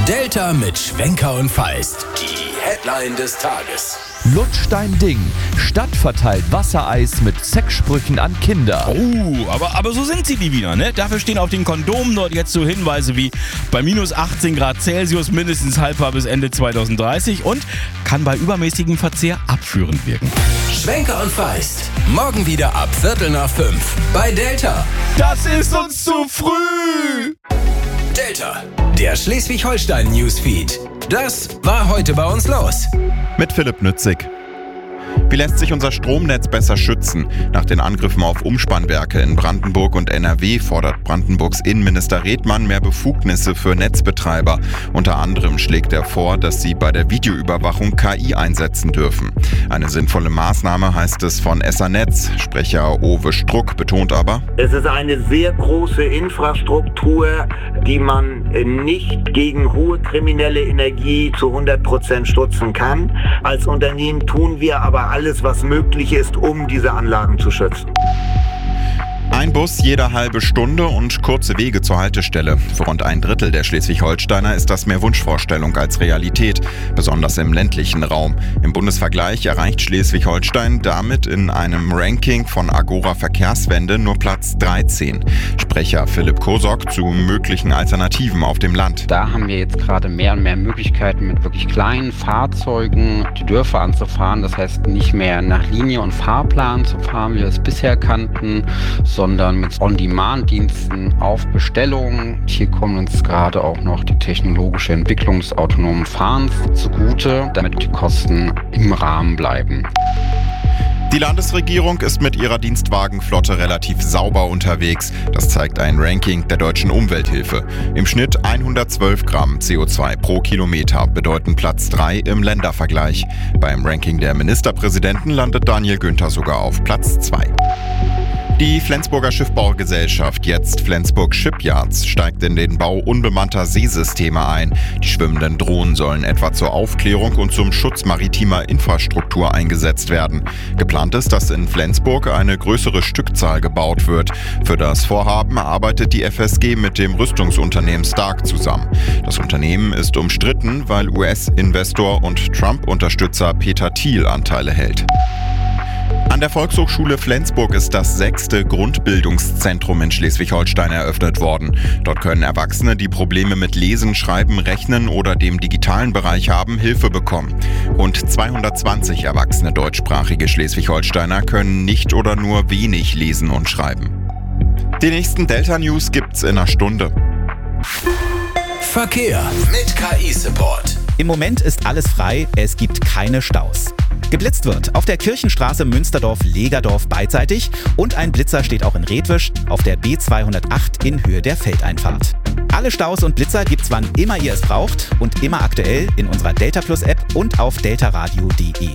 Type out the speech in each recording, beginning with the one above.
Delta mit Schwenker und Feist. Die Headline des Tages. Lutschdein-Ding. Stadt verteilt Wassereis mit Sexsprüchen an Kinder. Oh, aber so sind sie, die Wiener, ne? Dafür stehen auf den Kondomen dort jetzt so Hinweise wie bei minus 18 Grad Celsius mindestens haltbar bis Ende 2030 und kann bei übermäßigem Verzehr abführend wirken. Schwenker und Feist. Morgen wieder ab 4:45 bei Delta. Das ist uns zu früh! Delta, der Schleswig-Holstein-Newsfeed. Das war heute bei uns los. Mit Philipp Nützig. Wie lässt sich unser Stromnetz besser schützen? Nach den Angriffen auf Umspannwerke in Brandenburg und NRW fordert Brandenburgs Innenminister Redmann mehr Befugnisse für Netzbetreiber. Unter anderem schlägt er vor, dass sie bei der Videoüberwachung KI einsetzen dürfen. Eine sinnvolle Maßnahme, heißt es von Essernetz. Sprecher Owe Struck betont aber: Es ist eine sehr große Infrastruktur, die man nicht gegen hohe kriminelle Energie zu 100% stutzen kann. Als Unternehmen tun wir aber alles, was möglich ist, um diese Anlagen zu schützen. Ein Bus jede halbe Stunde und kurze Wege zur Haltestelle. Für rund ein Drittel der Schleswig-Holsteiner ist das mehr Wunschvorstellung als Realität, besonders im ländlichen Raum. Im Bundesvergleich erreicht Schleswig-Holstein damit in einem Ranking von Agora Verkehrswende nur Platz 13. Sprecher Philipp Kosok zu möglichen Alternativen auf dem Land. Da haben wir jetzt gerade mehr und mehr Möglichkeiten, mit wirklich kleinen Fahrzeugen die Dörfer anzufahren. Das heißt, nicht mehr nach Linie und Fahrplan zu fahren, wie wir es bisher kannten, sondern mit On-Demand-Diensten auf Bestellung. Hier kommt uns gerade auch noch die technologische Entwicklung des autonomen Fahrens zugute, damit die Kosten im Rahmen bleiben. Die Landesregierung ist mit ihrer Dienstwagenflotte relativ sauber unterwegs. Das zeigt ein Ranking der Deutschen Umwelthilfe. Im Schnitt 112 Gramm CO2 pro Kilometer bedeuten Platz 3 im Ländervergleich. Beim Ranking der Ministerpräsidenten landet Daniel Günther sogar auf Platz 2. Die Flensburger Schiffbaugesellschaft, jetzt Flensburg Shipyards, steigt in den Bau unbemannter Seesysteme ein. Die schwimmenden Drohnen sollen etwa zur Aufklärung und zum Schutz maritimer Infrastruktur eingesetzt werden. Geplant ist, dass in Flensburg eine größere Stückzahl gebaut wird. Für das Vorhaben arbeitet die FSG mit dem Rüstungsunternehmen Stark zusammen. Das Unternehmen ist umstritten, weil US-Investor und Trump-Unterstützer Peter Thiel Anteile hält. An der Volkshochschule Flensburg ist das 6. Grundbildungszentrum in Schleswig-Holstein eröffnet worden. Dort können Erwachsene, die Probleme mit Lesen, Schreiben, Rechnen oder dem digitalen Bereich haben, Hilfe bekommen. Rund 220 erwachsene deutschsprachige Schleswig-Holsteiner können nicht oder nur wenig lesen und schreiben. Die nächsten Delta-News gibt's in einer Stunde. Verkehr mit KI-Support. Im Moment ist alles frei, es gibt keine Staus. Geblitzt wird auf der Kirchenstraße Münsterdorf-Legerdorf beidseitig und ein Blitzer steht auch in Redwisch auf der B208 in Höhe der Feldeinfahrt. Alle Staus und Blitzer gibt's wann immer ihr es braucht und immer aktuell in unserer Delta Plus App und auf deltaradio.de.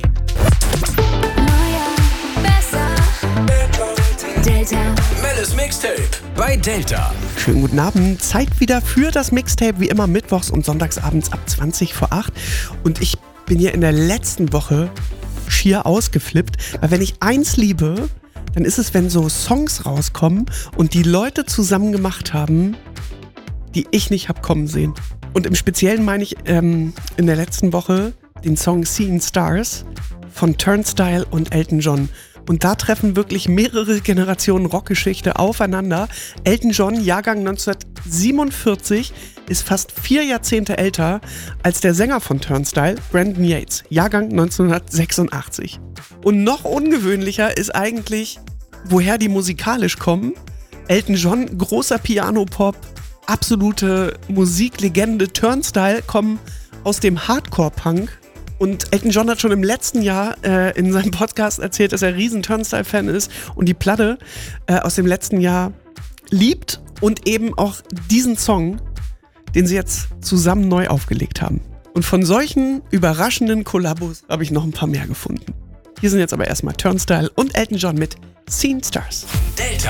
Delta. Mellis Mixtape bei Delta. Schönen guten Abend. Zeit wieder für das Mixtape, wie immer mittwochs und sonntagsabends ab 20 vor 8. Und ich bin hier in der letzten Woche schier ausgeflippt, weil wenn ich eins liebe, dann ist es, wenn so Songs rauskommen und die Leute zusammen gemacht haben, die ich nicht hab kommen sehen. Und im Speziellen meine ich in der letzten Woche den Song Seeing Stars von Turnstile und Elton John. Und da treffen wirklich mehrere Generationen Rockgeschichte aufeinander. Elton John, Jahrgang 1947, ist fast 4 Jahrzehnte älter als der Sänger von Turnstile, Brandon Yates, Jahrgang 1986. Und noch ungewöhnlicher ist eigentlich, woher die musikalisch kommen. Elton John, großer Piano-Pop, absolute Musiklegende. Turnstile kommen aus dem Hardcore-Punk. Und Elton John hat schon im letzten Jahr in seinem Podcast erzählt, dass er riesen Turnstile-Fan ist und die Platte aus dem letzten Jahr liebt und eben auch diesen Song, den sie jetzt zusammen neu aufgelegt haben. Und von solchen überraschenden Kollabos habe ich noch ein paar mehr gefunden. Hier sind jetzt aber erstmal Turnstile und Elton John mit Seeing Stars. Delta.